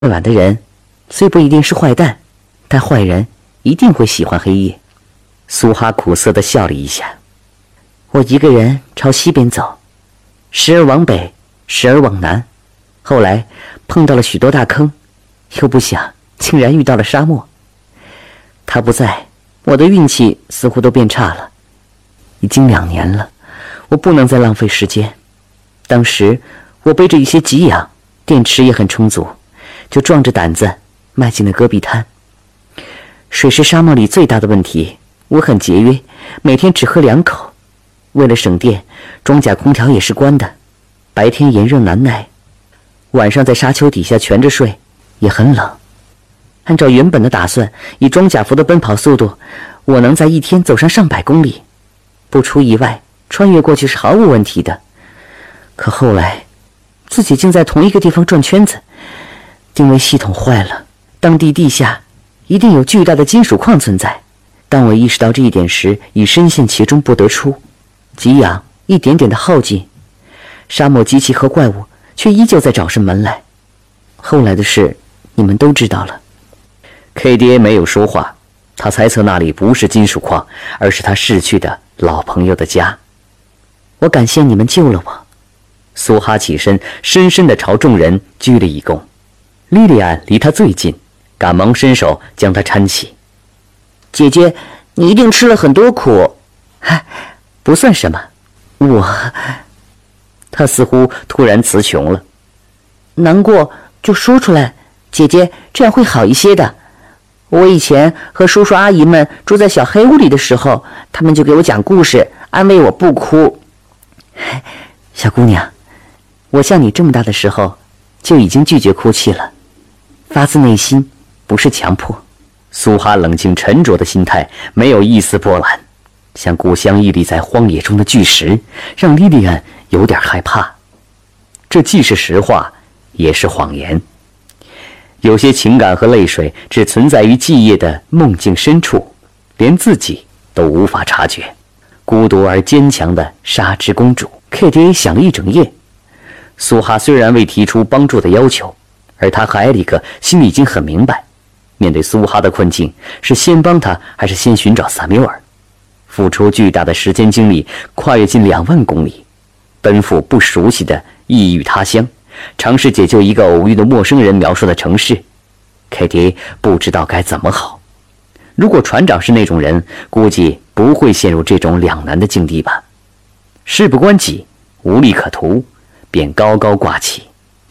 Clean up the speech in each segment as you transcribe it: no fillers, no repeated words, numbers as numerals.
夜晚的人虽不一定是坏蛋，但坏人一定会喜欢黑夜。苏哈苦涩地笑了一下。我一个人朝西边走，时而往北，时而往南，后来碰到了许多大坑，又不想竟然遇到了沙漠。他不在，我的运气似乎都变差了。已经2年了，我不能再浪费时间。当时我背着一些给养，电池也很充足，就壮着胆子迈进了戈壁滩。水是沙漠里最大的问题，我很节约，每天只喝2口。为了省电，装甲空调也是关的，白天炎热难耐，晚上在沙丘底下蜷着睡，也很冷。按照原本的打算，以装甲服的奔跑速度，我能在一天走上上百公里，不出意外，穿越过去是毫无问题的。可后来自己竟在同一个地方转圈子，定位系统坏了，当地地下一定有巨大的金属矿存在。当我意识到这一点时，已深陷其中不得出，给养一点点的耗尽，沙漠机器和怪物却依旧在找上门来。后来的事你们都知道了。 KDA 没有说话，他猜测那里不是金属矿，而是他逝去的老朋友的家。 我感谢你们救了我。 苏哈起身，深深地朝众人鞠了一躬。莉莉安离他最近，赶忙伸手将他搀起。 姐姐，你一定吃了很多苦。不算什么， 他似乎突然词穷了。 难过就说出来，姐姐，这样会好一些的。我以前和叔叔阿姨们住在小黑屋里的时候，他们就给我讲故事，安慰我不哭。小姑娘，我像你这么大的时候就已经拒绝哭泣了，发自内心，不是强迫。 苏哈冷静沉着的心态没有一丝波澜，像故乡屹立在荒野中的巨石，让莉莉安有点害怕。这既是实话，也是谎言。有些情感和泪水只存在于记忆的梦境深处，连自己都无法察觉。孤独而坚强的沙之公主 KDA 想了一整夜。苏哈虽然未提出帮助的要求，而他和艾利克心里已经很明白，面对苏哈的困境，是先帮他还是先寻找萨缪尔。付出巨大的时间精力，跨越近2万公里，奔赴不熟悉的异域他乡，尝试解救一个偶遇的陌生人描述的城市。 KDA 不知道该怎么好。如果船长是那种人，估计不会陷入这种两难的境地吧。事不关己，无利可图，便高高挂起。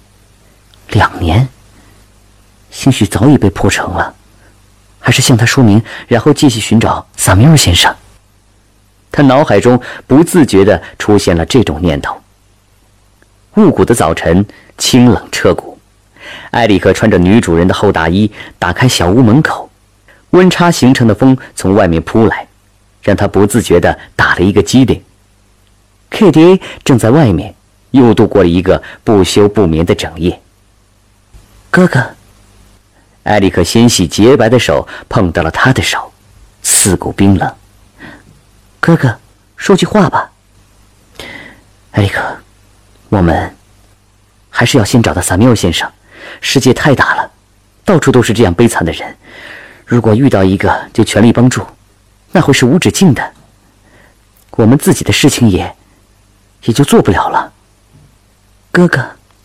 2年，兴许早已被破成了，还是向他说明，然后继续寻找萨米尔先生。 他脑海中不自觉地出现了这种念头。雾谷的早晨清冷彻骨，艾利克穿着女主人的厚大衣打开小屋门口，温差形成的风从外面扑来，让他不自觉地打了一个激灵。KDA 正在外面又度过了一个不休不眠的整夜。 哥哥， 艾利克纤细洁白的手碰到了他的手，刺骨冰冷。 哥哥，说句话吧。 艾利克，我们还是要先找到萨缪尔先生。世界太大了，到处都是这样悲惨的人，如果遇到一个就全力帮助，那会是无止境的，我们自己的事情也就做不了了。 哥哥，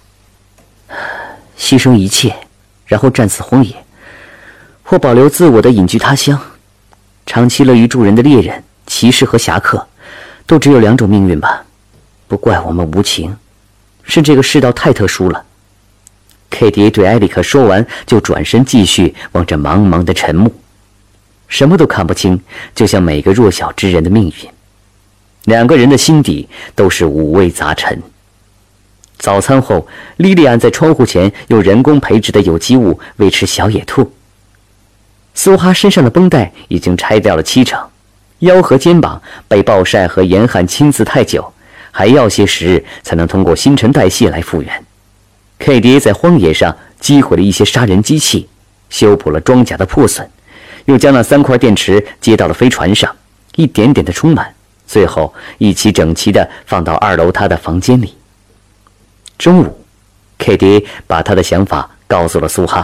牺牲一切，然后战死荒野，或保留自我的隐居他乡。长期乐于助人的猎人、骑士和侠客，都只有2种命运吧。不怪我们无情，是这个世道太特殊了。KDA 对埃里克说完，就转身继续望着茫茫的沉幕，什么都看不清，就像每个弱小之人的命运。2个人的心底都是五味杂陈。早餐后，莉莉安在窗户前用人工培植的有机物喂吃小野兔。苏哈身上的绷带已经拆掉了70%，腰和肩膀被暴晒和严寒侵刺太久，还要些时日才能通过新陈代谢来复原。KDA 在荒野上击毁了一些杀人机器，修补了装甲的破损，又将那3块电池接到了飞船上，一点点的充满，最后一起整齐地放到2楼他的房间里。中午 KDA 把他的想法告诉了苏哈。